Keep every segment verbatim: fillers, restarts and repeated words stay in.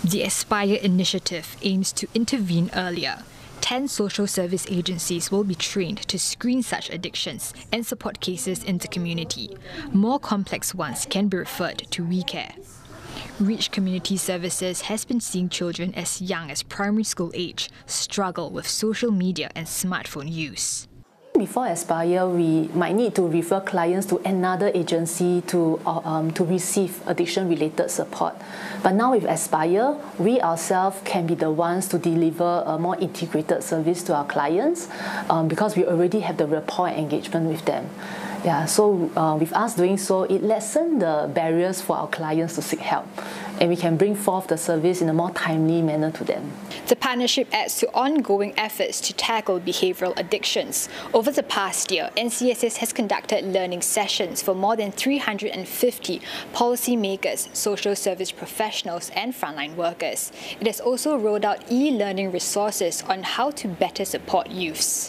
The Aspire initiative aims to intervene earlier. ten social service agencies will be trained to screen such addictions and support cases in the community. More complex ones can be referred to WeCare. Reach Community Services has been seeing children as young as primary school age struggle with social media and smartphone use. Before Aspire, we might need to refer clients to another agency to, uh, um, to receive addiction-related support. But now with Aspire, we ourselves can be the ones to deliver a more integrated service to our clients um, because we already have the rapport and engagement with them. Yeah, so uh, with us doing so, it lessens the barriers for our clients to seek help, and we can bring forth the service in a more timely manner to them. The partnership adds to ongoing efforts to tackle behavioural addictions. Over the past year, N C S S has conducted learning sessions for more than three hundred fifty policymakers, social service professionals and frontline workers. It has also rolled out e-learning resources on how to better support youths.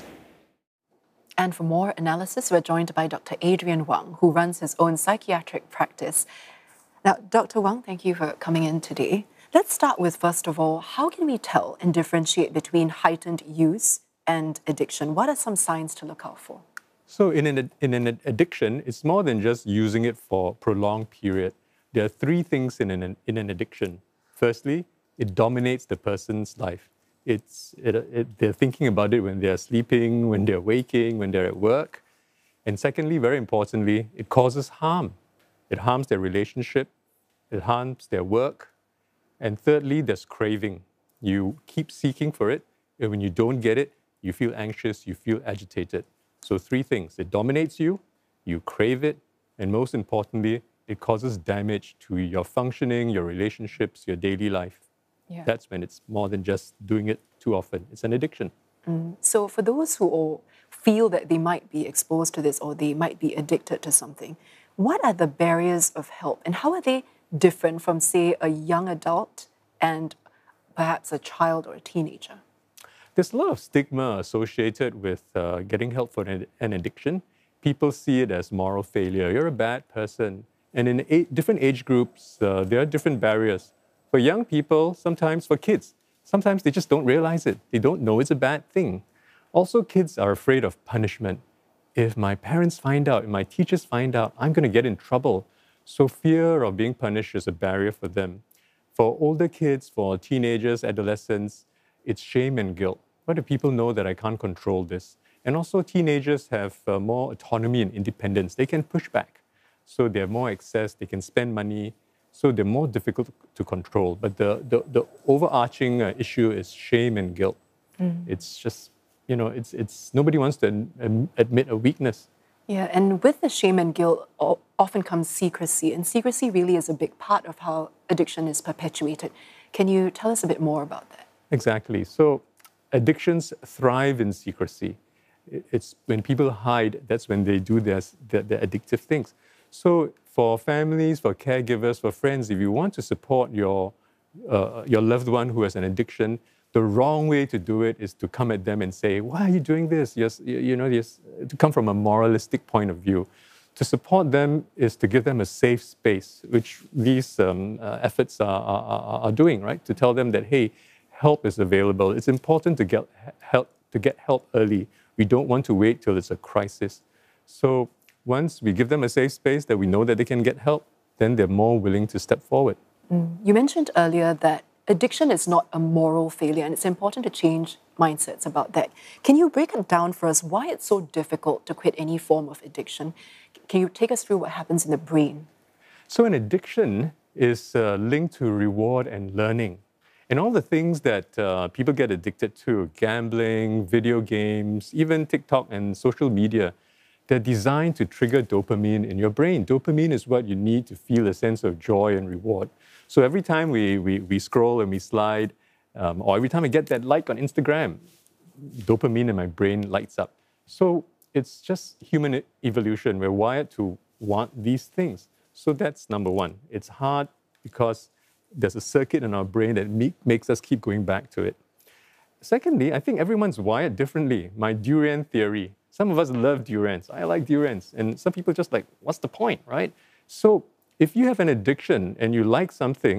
And for more analysis, we're joined by Doctor Adrian Wang, who runs his own psychiatric practice. Now, Doctor Wang, thank you for coming in today. Let's start with, first of all, how can we tell and differentiate between heightened use and addiction? What are some signs to look out for? So in an, in an addiction, it's more than just using it for a prolonged period. There are three things in an, in an addiction. Firstly, it dominates the person's life. It's, it, it, they're thinking about it when they're sleeping, when they're waking, when they're at work. And secondly, very importantly, it causes harm. It harms their relationship, it harms their work. And thirdly, there's craving. You keep seeking for it, and when you don't get it, you feel anxious, you feel agitated. So three things: it dominates you, you crave it, and most importantly, it causes damage to your functioning, your relationships, your daily life. Yeah. That's when it's more than just doing it too often. It's an addiction. Mm. So for those who all feel that they might be exposed to this or they might be addicted to something, what are the barriers of help and how are they different from, say, a young adult and perhaps a child or a teenager? There's a lot of stigma associated with uh, getting help for an, an addiction. People see it as moral failure. You're a bad person. And in eight different age groups, uh, there are different barriers. For young people, sometimes for kids, sometimes they just don't realize it. They don't know it's a bad thing. Also, kids are afraid of punishment. If my parents find out, if my teachers find out, I'm going to get in trouble. So fear of being punished is a barrier for them. For older kids, for teenagers, adolescents, it's shame and guilt. Why do people know that I can't control this? And also teenagers have uh, more autonomy and independence. They can push back. So they have more access, they can spend money. So they're more difficult to control. But the, the, the overarching uh, issue is shame and guilt. Mm. It's just, you know, it's, it's nobody wants to ad- admit a weakness. Yeah, and with the shame and guilt often comes secrecy. And secrecy really is a big part of how addiction is perpetuated. Can you tell us a bit more about that? Exactly. So addictions thrive in secrecy. It's when people hide, that's when they do their, their, their addictive things. So for families, for caregivers, for friends, if you want to support your, uh, your loved one who has an addiction, the wrong way to do it is to come at them and say, why are you doing this? Yes, you know, yes, to come from a moralistic point of view. To support them is to give them a safe space, which these um, uh, efforts are, are, are doing, right? To tell them that, hey, help is available. It's important to get help, to get help early. We don't want to wait till it's a crisis. So once we give them a safe space that we know that they can get help, then they're more willing to step forward. Mm. You mentioned earlier that addiction is not a moral failure, and it's important to change mindsets about that. Can you break it down for us why it's so difficult to quit any form of addiction? Can you take us through what happens in the brain? So an addiction is uh, linked to reward and learning. And all the things that uh, people get addicted to, gambling, video games, even TikTok and social media, they're designed to trigger dopamine in your brain. Dopamine is what you need to feel a sense of joy and reward. So every time we, we, we scroll and we slide, um, or every time I get that like on Instagram, dopamine in my brain lights up. So it's just human evolution. We're wired to want these things. So that's number one. It's hard because there's a circuit in our brain that make, makes us keep going back to it. Secondly, I think everyone's wired differently. My durian theory. Some of us love durians. I like durians. And some people just like, what's the point, right? So if you have an addiction and you like something,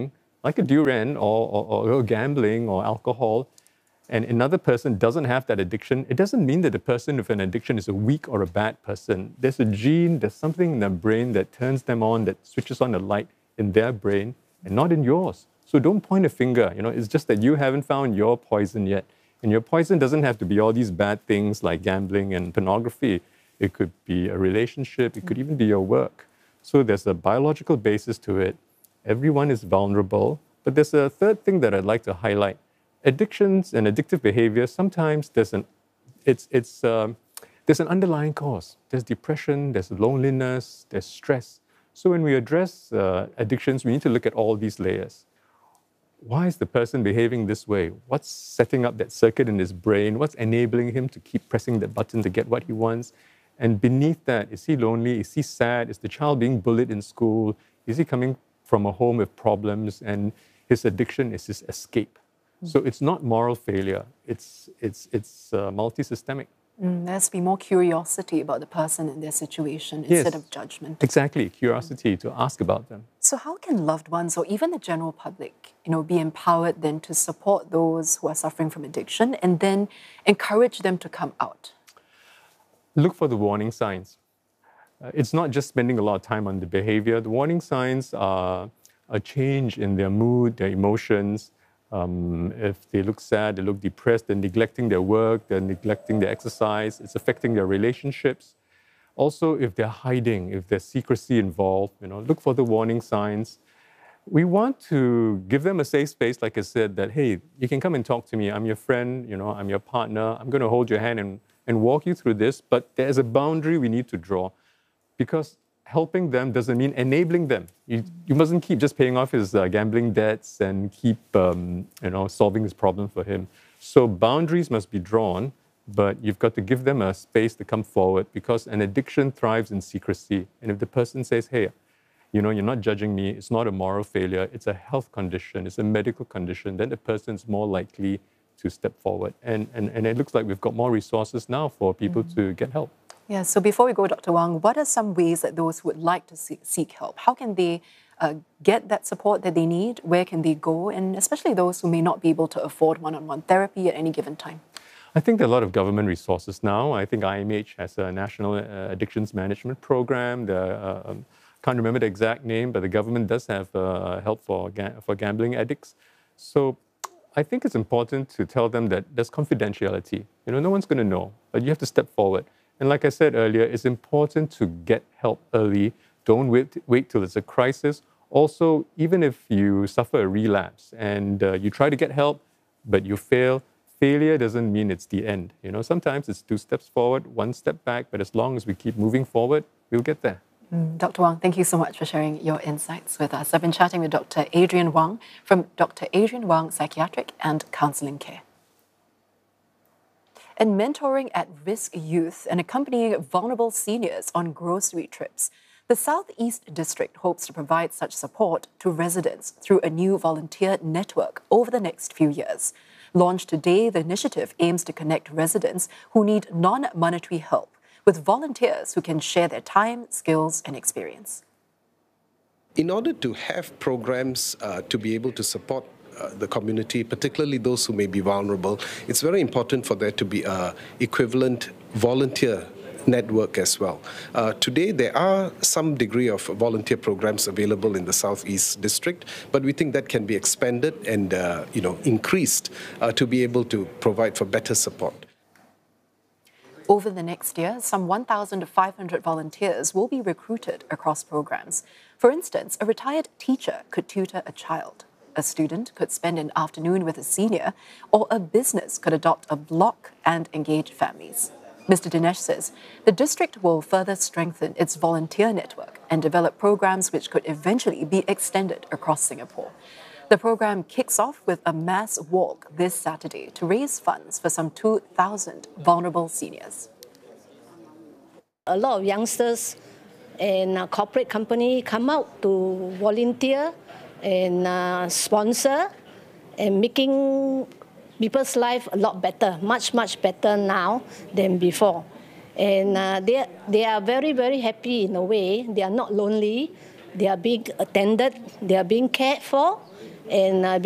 like a durian or, or, or gambling or alcohol, and another person doesn't have that addiction, it doesn't mean that the person with an addiction is a weak or a bad person. There's a gene, there's something in their brain that turns them on, that switches on the light in their brain and not in yours. So don't point a finger. You know, it's just that you haven't found your poison yet. And your poison doesn't have to be all these bad things like gambling and pornography. It could be a relationship. It could even be your work. So there's a biological basis to it. Everyone is vulnerable. But there's a third thing that I'd like to highlight. Addictions and addictive behavior, sometimes there's an, it's, it's, um, there's an underlying cause. There's depression, there's loneliness, there's stress. So when we address uh, addictions, we need to look at all these layers. Why is the person behaving this way? What's setting up that circuit in his brain? What's enabling him to keep pressing that button to get what he wants? And beneath that, is he lonely? Is he sad? Is the child being bullied in school? Is he coming from a home with problems? And his addiction is his escape. Mm. So it's not moral failure. It's, it's, it's uh, multi-systemic. Mm, there has to be more curiosity about the person and their situation yes, instead of judgment. Exactly, curiosity mm. to ask about them. So how can loved ones or even the general public, you know, be empowered then to support those who are suffering from addiction and then encourage them to come out? Look for the warning signs. Uh, it's not just spending a lot of time on the behavior. The warning signs are a change in their mood, their emotions. Um, if they look sad, they look depressed, they're neglecting their work, they're neglecting their exercise, it's affecting their relationships. Also, if they're hiding, if there's secrecy involved, you know, look for the warning signs. We want to give them a safe space, like I said, that, hey, you can come and talk to me. I'm your friend, you know, I'm your partner. I'm going to hold your hand and, and walk you through this, but there's a boundary we need to draw, because helping them doesn't mean enabling them. You, you mustn't keep just paying off his uh, gambling debts and keep um, you know, solving his problem for him. So boundaries must be drawn, but you've got to give them a space to come forward, because an addiction thrives in secrecy. And if the person says, hey, you know, you're not judging me, it's not a moral failure, it's a health condition, it's a medical condition, then the person's more likely to step forward. And, and, and it looks like we've got more resources now for people mm-hmm. to get help. Yeah, so before we go, Doctor Wang, what are some ways that those who would like to seek help, how can they uh, get that support that they need? Where can they go? And especially those who may not be able to afford one-on-one therapy at any given time. I think there are a lot of government resources now. I think I M H has a national uh, addictions management program. The, uh, um, can't remember the exact name, but the government does have uh, help for, ga for gambling addicts. So I think it's important to tell them that there's confidentiality. You know, no one's going to know, but you have to step forward. And like I said earlier, it's important to get help early. Don't wait, wait till it's a crisis. Also, even if you suffer a relapse and uh, you try to get help, but you fail, failure doesn't mean it's the end. You know, sometimes it's two steps forward, one step back, but as long as we keep moving forward, we'll get there. Mm, Doctor Wang, thank you so much for sharing your insights with us. I've been chatting with Doctor Adrian Wang from Doctor Adrian Wang Psychiatric and Counselling Care. And mentoring at-risk youth and accompanying vulnerable seniors on grocery trips, the Southeast District hopes to provide such support to residents through a new volunteer network over the next few years. Launched today, the initiative aims to connect residents who need non-monetary help with volunteers who can share their time, skills, and experience. In order to have programs uh, to be able to support Uh, the community, particularly those who may be vulnerable, it's very important for there to be an equivalent volunteer network as well. Uh, today, there are some degree of volunteer programs available in the Southeast District, but we think that can be expanded and uh, you know, increased uh, to be able to provide for better support. Over the next year, some one thousand five hundred volunteers will be recruited across programs. For instance, a retired teacher could tutor a child. A student could spend an afternoon with a senior, or a business could adopt a block and engage families. Mister Dinesh says the district will further strengthen its volunteer network and develop programs which could eventually be extended across Singapore. The program kicks off with a mass walk this Saturday to raise funds for some two thousand vulnerable seniors. A lot of youngsters and a corporate company come out to volunteer and uh, sponsor, and making people's life a lot better, much, much better now than before. And uh, they, they are very, very happy in a way. They are not lonely. They are being attended. They are being cared for. and uh,